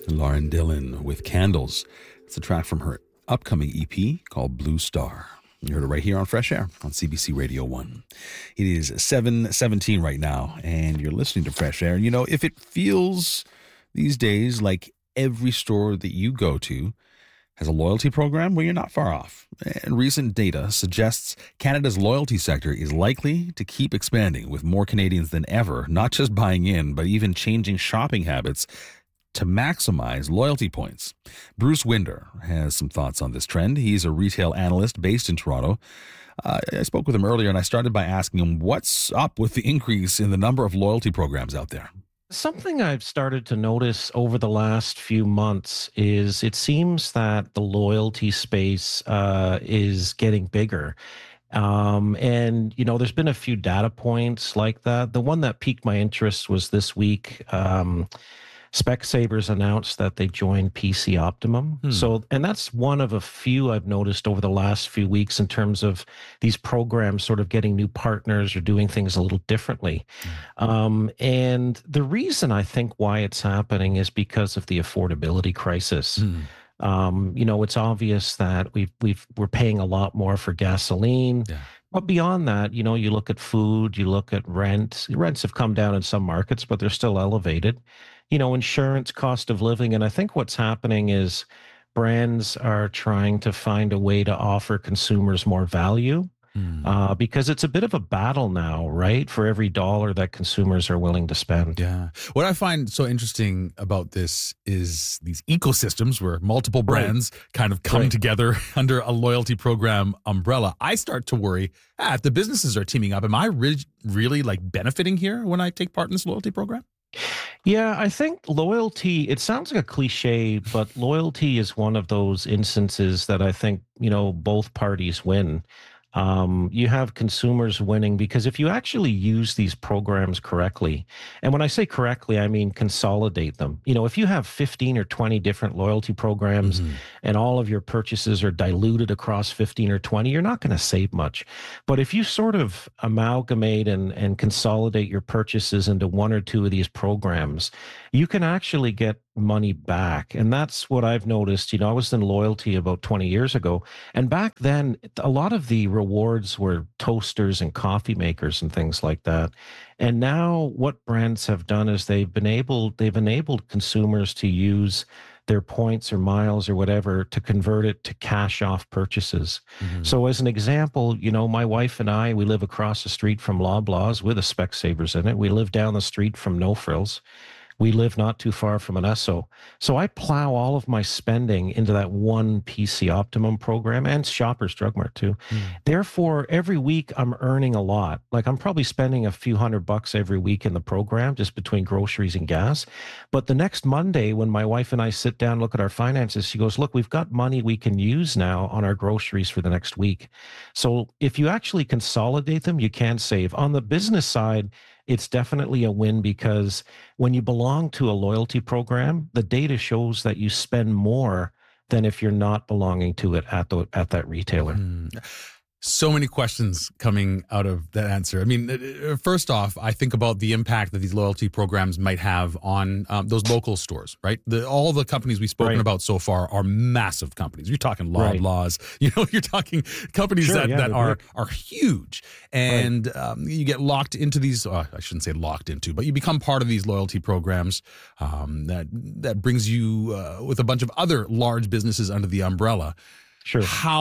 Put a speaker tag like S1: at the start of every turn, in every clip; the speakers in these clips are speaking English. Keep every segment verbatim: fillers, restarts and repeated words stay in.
S1: Lauren Dillon with Candles. It's a track from her upcoming E P called Blue Star. You heard it right here on Fresh Air on C B C Radio one. It is seven seventeen right now, and you're listening to Fresh Air. You know, if it feels these days like every store that you go to has a loyalty program, well, you're not far off. And recent data suggests Canada's loyalty sector is likely to keep expanding, with more Canadians than ever not just buying in, but even changing shopping habits to maximize loyalty points. Bruce Winder has some thoughts on this trend. He's a retail analyst based in Toronto. Uh, I spoke with him earlier, and I started by asking him what's up with the increase in the number of loyalty programs out there.
S2: Something I've started to notice over the last few months is it seems that the loyalty space uh, is getting bigger. Um, and, you know, there's been a few data points like that. The one that piqued my interest was this week. Um, Specsavers announced that they joined P C Optimum. Hmm. So, and that's one of a few I've noticed over the last few weeks in terms of these programs sort of getting new partners or doing things a little differently. Hmm. Um, and the reason I think why it's happening is because of the affordability crisis. Hmm. Um, you know, it's obvious that we've, we've, we're paying a lot more for gasoline. Yeah. But beyond that, you know, you look at food, you look at rent. Rents have come down in some markets, but they're still elevated. You know, insurance, cost of living. And I think what's happening is brands are trying to find a way to offer consumers more value mm. uh, because it's a bit of a battle now, right? For every dollar that consumers are willing to spend.
S1: Yeah. What I find so interesting about this is these ecosystems where multiple brands right. kind of come right. together under a loyalty program umbrella. I start to worry, ah, if the businesses are teaming up, am I re- really like benefiting here when I take part in this loyalty program?
S2: Yeah, I think loyalty, it sounds like a cliche, but loyalty is one of those instances that I think, you know, both parties win. Um, you have consumers winning because if you actually use these programs correctly, and when I say correctly, I mean consolidate them. You know, if you have fifteen or twenty different loyalty programs mm-hmm. and all of your purchases are diluted across fifteen or twenty, you're not going to save much. But if you sort of amalgamate and, and consolidate your purchases into one or two of these programs, you can actually get money back. And that's what I've noticed. You know, I was in loyalty about twenty years ago. And back then, a lot of the rewards were toasters and coffee makers and things like that. And now what brands have done is they've been able, they've enabled consumers to use their points or miles or whatever to convert it to cash off purchases. Mm-hmm. So as an example, you know, my wife and I, we live across the street from Loblaws with a Specsavers in it. We live down the street from No Frills. We live not too far from an Esso. So I plow all of my spending into that one P C Optimum program and Shoppers Drug Mart too. Mm. Therefore, every week I'm earning a lot. Like I'm probably spending a few hundred bucks every week in the program just between groceries and gas. But the next Monday when my wife and I sit down and look at our finances, she goes, look, we've got money we can use now on our groceries for the next week. So if you actually consolidate them, you can save. On the business side, it's definitely a win because when you belong to a loyalty program, the data shows that you spend more than if you're not belonging to it at the at that retailer. Mm.
S1: So many questions coming out of that answer. I mean, first off, I think about the impact that these loyalty programs might have on um, those local stores, right? The, all the companies we've spoken right. about so far are massive companies. You're talking Loblaws, right. you know, you're talking companies sure, that, yeah, that are, are huge. And right. um, you get locked into these, uh, I shouldn't say locked into, but you become part of these loyalty programs um, that, that brings you uh, with a bunch of other large businesses under the umbrella.
S2: Sure.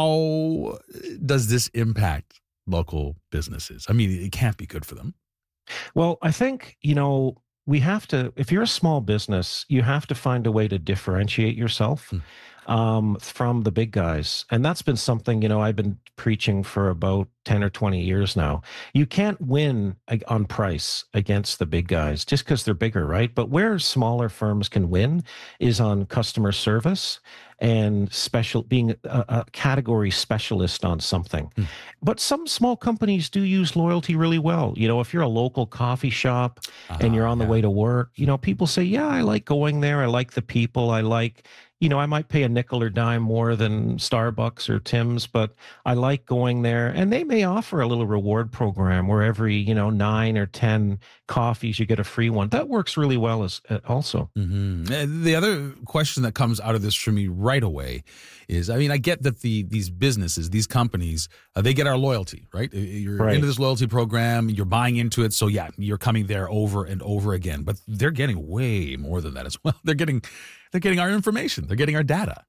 S1: How does this impact local businesses? I mean, it can't be good for them.
S2: Well, I think, you know, we have to, if you're a small business, you have to find a way to differentiate yourself hmm. um, from the big guys. And that's been something, you know, I've been preaching for about ten or twenty years now. You can't win on price against the big guys just because they're bigger, right? But where smaller firms can win is on customer service and special being a, a category specialist on something. Hmm. But some small companies do use loyalty really well. You know, if you're a local coffee shop uh, and you're on yeah. the way to work, you know, people say, yeah, I like going there. I like the people. I like, you know, I might pay a nickel or dime more than Starbucks or Tim's, but I like going there. And they may offer a little reward program where every, you know, nine or ten coffees, you get a free one. That works really well as uh, also.
S1: Mm-hmm. The other question that comes out of this for me right away is, I mean, I get that the these businesses, these companies, uh, they get our loyalty, right? You're
S2: Right.
S1: into this loyalty program, you're buying into it, so yeah, you're coming there over and over again. But they're getting way more than that as well. They're getting, they're getting our information, they're getting our data.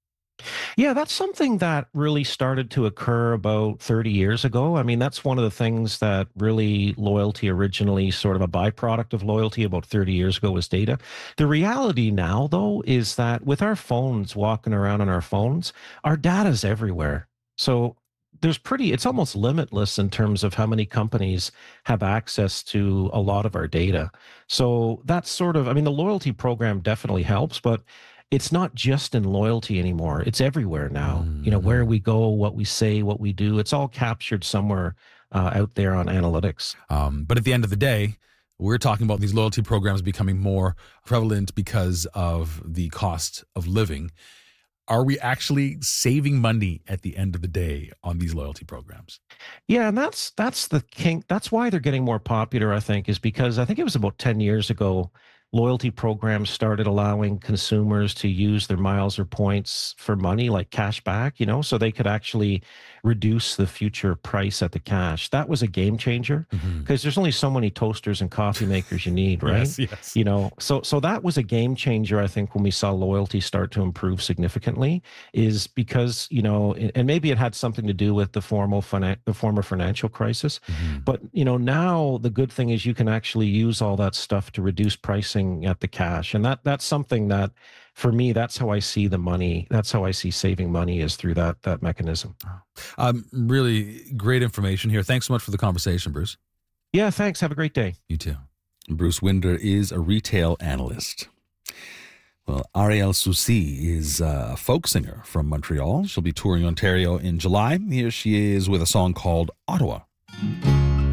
S2: Yeah, that's something that really started to occur about thirty years ago. I mean, that's one of the things that really loyalty originally, sort of a byproduct of loyalty about thirty years ago, was data. The reality now, though, is that with our phones, walking around on our phones, our data's everywhere. So there's pretty, it's almost limitless in terms of how many companies have access to a lot of our data. So that's sort of, I mean, the loyalty program definitely helps, but it's not just in loyalty anymore. It's everywhere now. You know, where we go, what we say, what we do, it's all captured somewhere uh, out there on analytics.
S1: Um, but at the end of the day, we're talking about these loyalty programs becoming more prevalent because of the cost of living. Are we actually saving money at the end of the day on these loyalty programs?
S2: Yeah, and that's that's the kink. That's why they're getting more popular, I think, is because I think it was about ten years ago, loyalty programs started allowing consumers to use their miles or points for money, like cash back, you know, so they could actually reduce the future price at the cash. That was a game changer because
S1: Mm-hmm.
S2: there's only so many toasters and coffee makers you need, right?
S1: Yes, yes.
S2: You know, so so that was a game changer, I think, when we saw loyalty start to improve significantly, is because, you know, and and maybe it had something to do with the formal finan- the former financial crisis.
S1: Mm-hmm.
S2: But, you know, now the good thing is you can actually use all that stuff to reduce pricing at the cash. And that that's something that, for me, that's how I see the money. That's how I see saving money, is through that that mechanism.
S1: Um, really great information here. Thanks so much for the conversation, Bruce.
S2: Yeah, thanks. Have a great day.
S1: You too. Bruce Winder is a retail analyst. Well, Ariel Soucy is a folk singer from Montreal. She'll be touring Ontario in July. Here she is with a song called Ottawa.